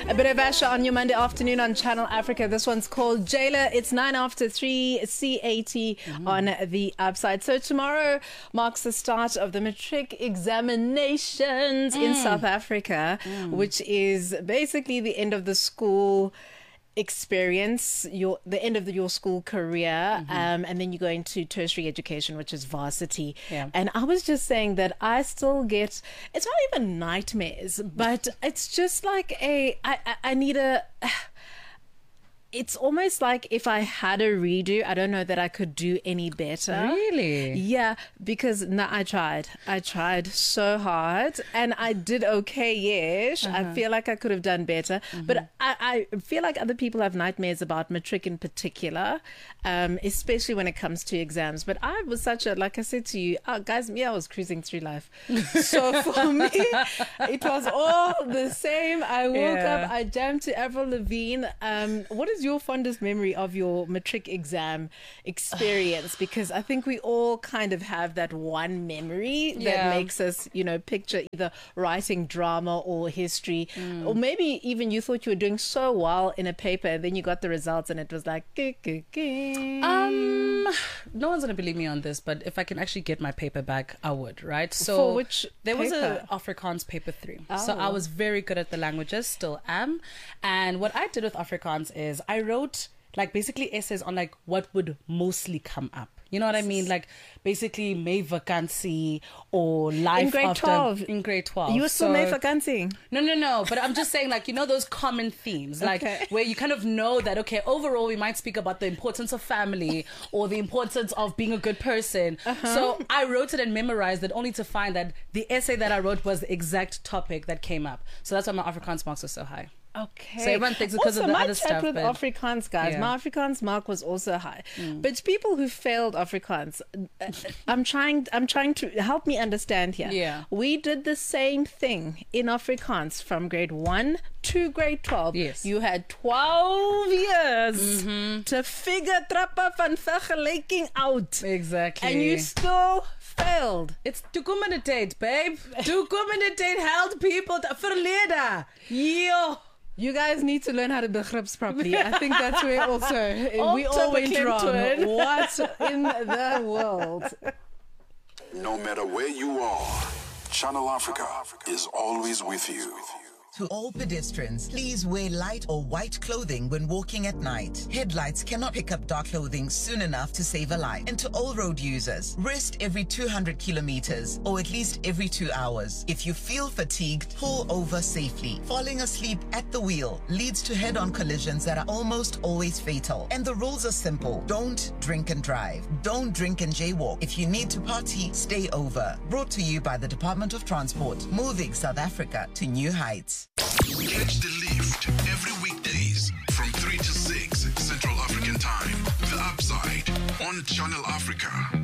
A bit of Asha on your Monday afternoon on Channel Africa. This one's called Jailer. It's 9:03 CAT on the upside. So tomorrow marks the start of the matric examinations in South Africa, which is basically the end of the school experience, the end of your school career, and then you go into tertiary education, which is varsity. And I was just saying that I still get, it's not even nightmares, but it's just like I need a it's almost like if I had a redo, I don't know that I could do any better. Really? Yeah, because I tried so hard and I did okay-ish. I feel like I could have done better, but I feel like other people have nightmares about matric in particular, especially when it comes to exams. But I was like I said to you, guys, I was cruising through life. So for me, it was all the same. I woke up, I jammed to Avril Lavigne. What is your fondest memory of your matric exam experience? Because I think we all kind of have that one memory that makes us, picture either writing drama or history, or maybe even you thought you were doing so well in a paper, and then you got the results and it was like, no one's gonna believe me on this, but if I can actually get my paper back, I would, right? So for which there was paper? a Afrikaans paper 3. So I was very good at the languages, still am. And what I did with Afrikaans is I wrote like basically essays on like what would mostly come up. You know what I mean? Like basically May vakansie or life in grade after 12. In grade 12. You were still May vakansie? No. But I'm just saying, like, those common themes, like where you kind of know that, okay, overall we might speak about the importance of family or the importance of being a good person. So I wrote it and memorized it only to find that the essay that I wrote was the exact topic that came up. So that's why my Afrikaans marks were so high. Okay. So everyone thinks because also, of the my other stuff. with but Afrikaans, guys, my Afrikaans mark was also high. But people who failed Afrikaans, I'm trying to help me understand here. Yeah. We did the same thing in Afrikaans from grade 1 to grade 12. Yes. You had 12 years to figure trappa van vergelijking out. Exactly. And you still failed. It's toekomende babe. Toekomende held people to verlede. Yo. You guys need to learn how to begrips properly. I think that's where also we all went wrong. What in the world? No matter where you are, Channel Africa is always with you. To all pedestrians, please wear light or white clothing when walking at night. Headlights cannot pick up dark clothing soon enough to save a life. And to all road users, rest every 200 kilometers or at least every 2 hours. If you feel fatigued, pull over safely. Falling asleep at the wheel leads to head-on collisions that are almost always fatal. And the rules are simple. Don't drink and drive. Don't drink and jaywalk. If you need to party, stay over. Brought to you by the Department of Transport, moving South Africa to new heights. Catch the lift every weekdays from 3 to 6 Central African Time. The Upside on Channel Africa.